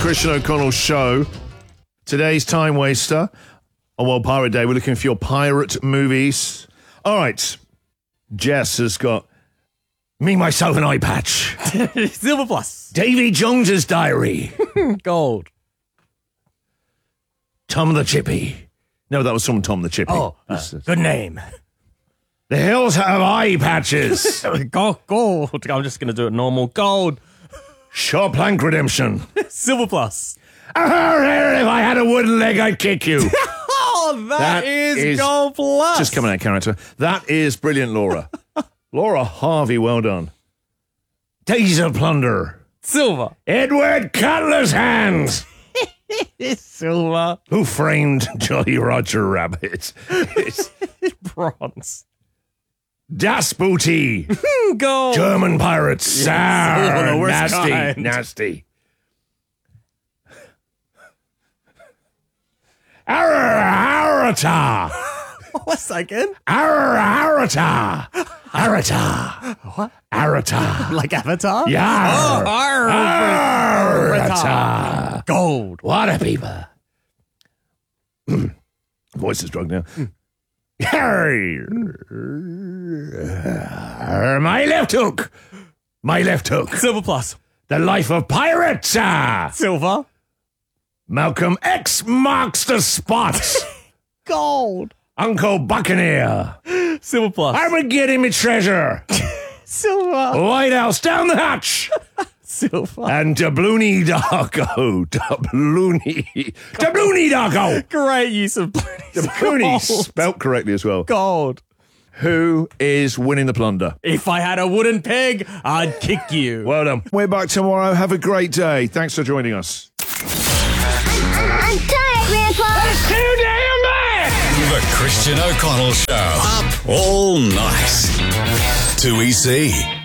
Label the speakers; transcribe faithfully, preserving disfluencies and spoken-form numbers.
Speaker 1: Christian O'Connell Show. Today's Time Waster on World Pirate Day. We're looking for your pirate movies. All right. Jess has got Me, Myself, and Eye Patch.
Speaker 2: Silver Plus.
Speaker 1: Davy Jones's Diary.
Speaker 2: Gold.
Speaker 1: Tom the Chippy. No, that was from Tom the Chippy.
Speaker 2: Oh, uh, good name.
Speaker 1: The Hills Have Eye Patches.
Speaker 2: Gold. Gold. I'm just going to do it normal. Gold.
Speaker 1: Short Plank Redemption.
Speaker 2: Silver Plus.
Speaker 1: If I had a wooden leg, I'd kick you.
Speaker 2: Oh, that,
Speaker 1: That
Speaker 2: is,
Speaker 1: is
Speaker 2: Gold Plus.
Speaker 1: Just coming out of character. That is brilliant, Laura. Laura Harvey, well done. Days of Plunder.
Speaker 2: Silver.
Speaker 1: Edward Cutler's Hands.
Speaker 2: Silver.
Speaker 1: Who Framed Jolly Roger Rabbit? It's
Speaker 2: Bronze.
Speaker 1: Das Booty.
Speaker 2: Gold.
Speaker 1: German pirates.
Speaker 2: Yes.
Speaker 1: Sour,
Speaker 2: Oh, the worst
Speaker 1: nasty,
Speaker 2: kind.
Speaker 1: nasty. Arata.
Speaker 2: What's that again?
Speaker 1: Arata. Arata.
Speaker 2: What?
Speaker 1: Arata.
Speaker 2: Like Avatar?
Speaker 1: Yar.
Speaker 2: Oh, ar-
Speaker 1: Arata.
Speaker 2: Gold.
Speaker 1: What a beaver. Voice is drunk now. My left hook. My left hook.
Speaker 2: Silver Plus.
Speaker 1: The Life of Pirates.
Speaker 2: Silver.
Speaker 1: Malcolm X marks the spot.
Speaker 2: Gold.
Speaker 1: Uncle Buccaneer.
Speaker 2: Silver Plus.
Speaker 1: I would get him a treasure.
Speaker 2: Silver.
Speaker 1: White House down the hatch.
Speaker 2: Silver.
Speaker 1: And Doubloony Darko. Doubloony. Doubloony Darko.
Speaker 2: Great use of
Speaker 1: Doubloony.
Speaker 2: Gold.
Speaker 1: Spelt correctly as well.
Speaker 2: Gold.
Speaker 1: Who is winning the plunder?
Speaker 2: If I had a wooden peg, I'd kick you.
Speaker 1: Well done. We're back tomorrow. Have a great day. Thanks for joining us.
Speaker 3: I'm tired, Grandpa.
Speaker 1: It's too damn bad.
Speaker 4: The Christian O'Connell Show. Up all night. two E C.